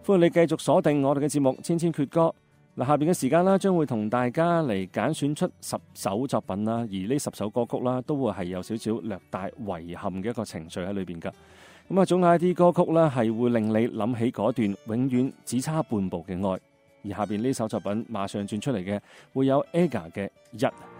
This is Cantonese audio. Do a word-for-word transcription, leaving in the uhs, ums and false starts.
歡迎你繼續鎖定我哋嘅節目《千千闕歌》。嗱，下邊嘅時間啦，將會同大家嚟揀選出十首作品啦，而呢十首歌曲啦，都會係有少少略帶遺憾嘅一個情緒喺裏邊噶。咁啊，總有一啲歌曲啦，係會令你諗起嗰段永遠只差半步嘅愛。而下邊呢首作品馬上轉出嚟嘅，會有 AGA 嘅一。